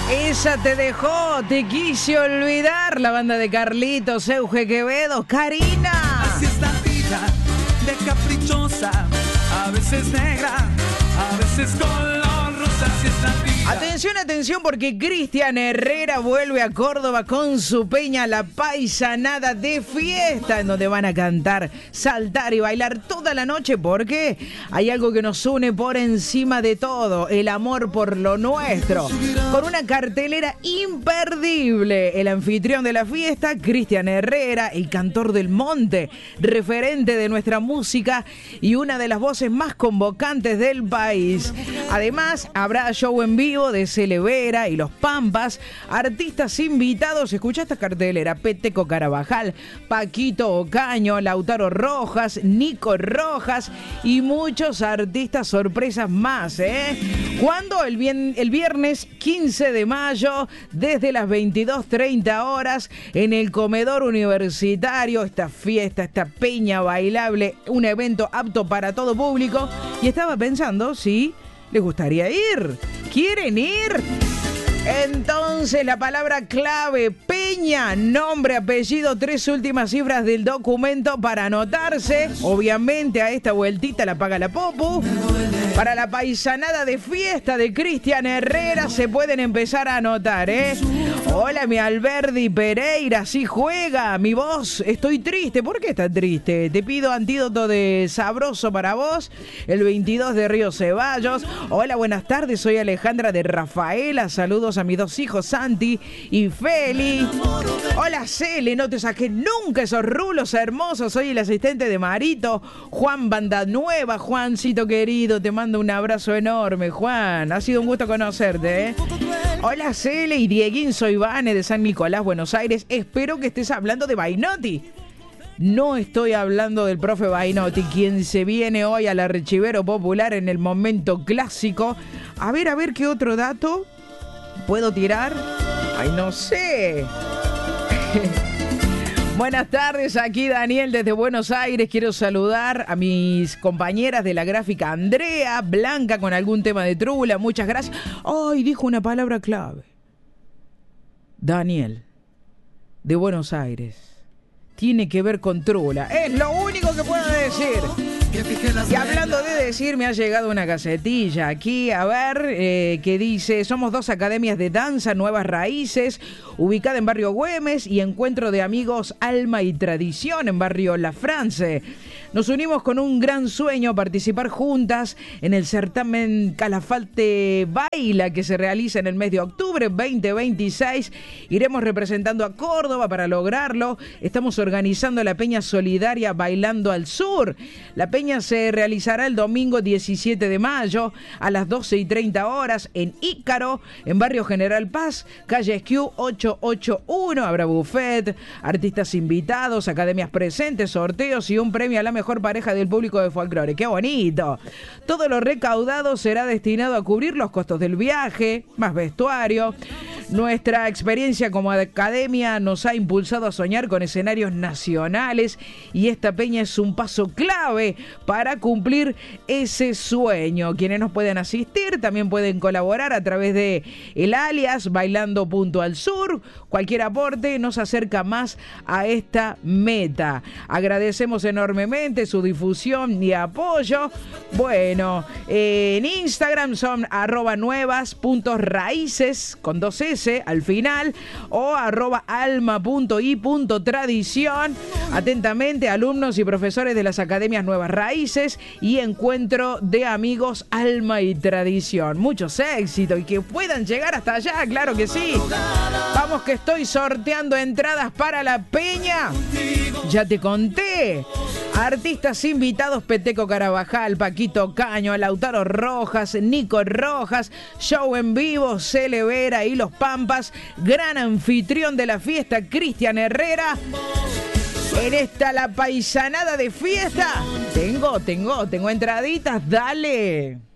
Esa te dejó, te quise olvidar. La banda de Carlitos, Euge Quevedo, Karina. Así es la vida de caprichosa, a veces negra, a veces color rosa. Así es la vida. Atención, atención, porque Cristian Herrera vuelve a Córdoba con su peña La Paisanada de Fiesta, en donde van a cantar, saltar y bailar toda la noche, porque hay algo que nos une por encima de todo, el amor por lo nuestro. Con una cartelera imperdible, el anfitrión de la fiesta, Cristian Herrera, el cantor del monte, referente de nuestra música y una de las voces más convocantes del país. Además, habrá show en vivo de Celevera y Los Pampas, artistas invitados. Escucha esta cartelera: Peteco Carabajal, Paquito Ocaño, Lautaro Rojas, Nico Rojas y muchos artistas sorpresas más, ¿Cuándo? El viernes 15 de mayo, desde las 22:30 horas, en el comedor universitario. Esta fiesta, esta peña bailable, un evento apto para todo público. Y estaba pensando si les gustaría ir. ¿Quieren ir? Entonces, la palabra clave: peña, nombre, apellido, 3 últimas cifras del documento para anotarse. Obviamente a esta vueltita la paga la Popu. Para la paisanada de fiesta de Cristian Herrera se pueden empezar a anotar, Hola, mi Alberdi Pereira, sí juega, mi voz, estoy triste. ¿Por qué estás triste? Te pido antídoto de Sabroso para vos, el 22 de Río Ceballos. Hola, buenas tardes, soy Alejandra de Rafaela, saludos a mis 2 hijos, Santi y Feli. Hola, Cele, no te saqué nunca esos rulos hermosos, soy el asistente de Marito, Juan Banda Nueva. Juancito querido, te mando un abrazo enorme, Juan, ha sido un gusto conocerte, Hola, Cele y Dieguín, soy Vane de San Nicolás, Buenos Aires. Espero que estés hablando de Bainotti. No estoy hablando del profe Bainotti, quien se viene hoy al Archivero Popular en el momento clásico. A ver, ¿qué otro dato puedo tirar? Ay, no sé. Buenas tardes, aquí Daniel desde Buenos Aires. Quiero saludar a mis compañeras de la gráfica, Andrea, Blanca con algún tema de trula. Muchas gracias. Ay, dijo una palabra clave. Daniel, de Buenos Aires. Tiene que ver con trula. Es lo único que puedo decir. Y hablando de decir, me ha llegado una gacetilla aquí, a ver, que dice: somos 2 academias de danza, Nuevas Raíces, ubicada en Barrio Güemes, y Encuentro de Amigos Alma y Tradición en Barrio La France. Nos unimos con un gran sueño: participar juntas en el certamen Calafate Baila, que se realiza en el mes de octubre 2026. Iremos representando a Córdoba para lograrlo. Estamos organizando la Peña Solidaria Bailando al Sur. La peña se realizará el domingo 17 de mayo a las 12:30 horas en Ícaro, en Barrio General Paz, calle Esquiú 881. Habrá buffet, artistas invitados, academias presentes, sorteos y un premio a la mejor pareja del público de folclore. ¡Qué bonito! Todo lo recaudado será destinado a cubrir los costos del viaje, más vestuario. Nuestra experiencia como academia nos ha impulsado a soñar con escenarios nacionales, y esta peña es un paso clave para cumplir ese sueño. Quienes nos pueden asistir también pueden colaborar a través de el alias Bailando.al-Sur. Cualquier aporte nos acerca más a esta meta. Agradecemos enormemente su difusión y apoyo. Bueno, en Instagram son @nuevas.raíces con 2 S al final, o @alma.i.tradición. Atentamente, alumnos y profesores de las academias Nuevas Raíces y Encuentro de Amigos Alma y Tradición. Muchos éxitos y que puedan llegar hasta allá, claro que sí. Vamos, que estoy sorteando entradas para la peña. Ya te conté. Artistas invitados: Peteco Carabajal, Paquito Caño, Lautaro Rojas, Nico Rojas. Show en vivo, Celevera y Los Pampas. Gran anfitrión de la fiesta, Cristian Herrera. En esta la paisanada de fiesta. Tengo entraditas, dale.